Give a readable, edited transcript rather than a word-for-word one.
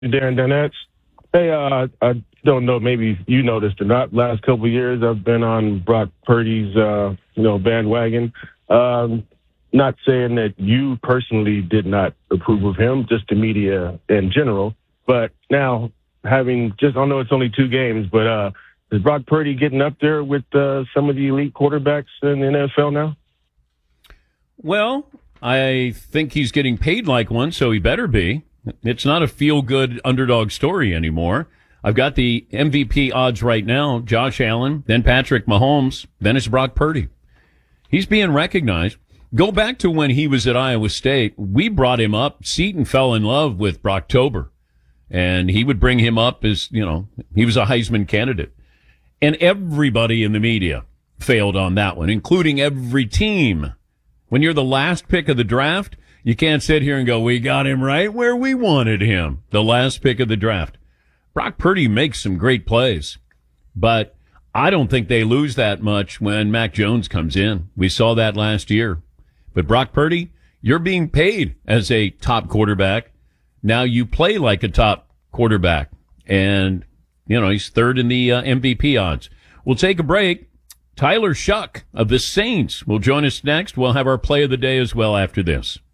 Darren Dunnett. Hey, I don't know, maybe you noticed or not. Last couple of years, I've been on Brock Purdy's, bandwagon. Not saying that you personally did not approve of him, just the media in general. But now, having just, I know it's only 2 games, but is Brock Purdy getting up there with some of the elite quarterbacks in the NFL now? Well, I think he's getting paid like one, so he better be. It's not a feel-good underdog story anymore. I've got the MVP odds right now. Josh Allen, then Patrick Mahomes, then it's Brock Purdy. He's being recognized. Go back to when he was at Iowa State. We brought him up. Seton fell in love with Brocktober, and he would bring him up as, he was a Heisman candidate. And everybody in the media failed on that one, including every team. When you're the last pick of the draft, you can't sit here and go, we got him right where we wanted him. The last pick of the draft. Brock Purdy makes some great plays, but I don't think they lose that much when Mac Jones comes in. We saw that last year. But Brock Purdy, you're being paid as a top quarterback. Now you play like a top quarterback. And, he's third in the MVP odds. We'll take a break. Tyler Shuck of the Saints will join us next. We'll have our play of the day as well after this.